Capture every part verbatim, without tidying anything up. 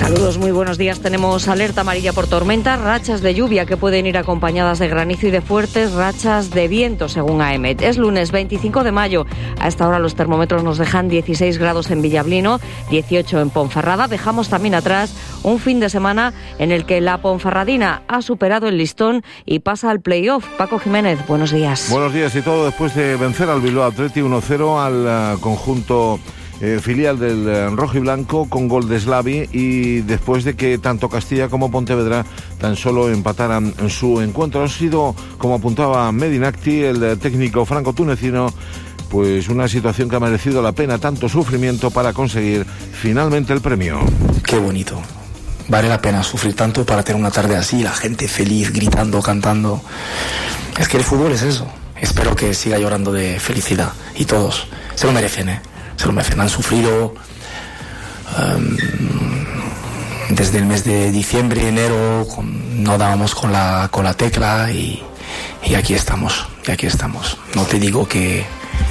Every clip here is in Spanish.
Saludos, muy buenos días. Tenemos alerta amarilla por tormentas, rachas de lluvia que pueden ir acompañadas de granizo y de fuertes rachas de viento, según AEMET. Es lunes veinticinco de mayo. A esta hora los termómetros nos dejan dieciséis grados en Villablino, dieciocho en Ponferrada. Dejamos también atrás un fin de semana en el que la ponferradina ha superado el listón y pasa al playoff. Paco Jiménez, buenos días. Buenos días, y todo después de vencer al Bilbao Athletic uno cero al uh, conjunto Eh, filial del eh, rojo y blanco con gol de Slavi, y después de que tanto Castilla como Pontevedra tan solo empataran en su encuentro. Ha sido, como apuntaba Medinacti, el eh, técnico franco-tunecino, pues una situación que ha merecido la pena tanto sufrimiento para conseguir finalmente el premio. Qué bonito. Vale la pena sufrir tanto para tener una tarde así, la gente feliz, gritando, cantando. Es que el fútbol es eso. Espero que siga llorando de felicidad, y todos se lo merecen, ¿eh? Se lo merecen, han sufrido um, desde el mes de diciembre, enero, con, no dábamos con la, con la tecla y, y aquí estamos, y aquí estamos. No te digo que,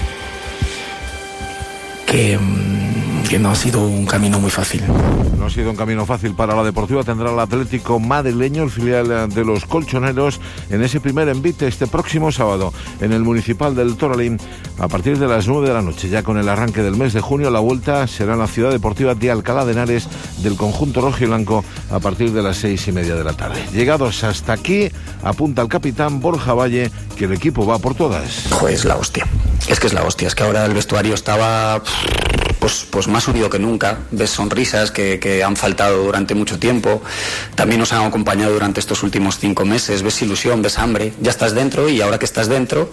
que, que no ha sido un camino muy fácil. No ha sido un camino fácil para la Deportiva. Tendrá el Atlético madrileño, el filial de los colchoneros, en ese primer envite este próximo sábado en el Municipal del Toralín a partir de las nueve de la noche. Ya con el arranque del mes de junio, la vuelta será en la Ciudad Deportiva de Alcalá de Henares del conjunto rojo y blanco a partir de las seis y media de la tarde. Llegados hasta aquí, apunta el capitán Borja Valle que el equipo va por todas. Joder, es la hostia. Es que es la hostia. Es que ahora el vestuario estaba pues, pues más unido que nunca. Ves sonrisas que, que han faltado durante mucho tiempo. También nos han acompañado durante estos últimos cinco meses. Ves ilusión, ves hambre. Ya estás dentro, y ahora que estás dentro,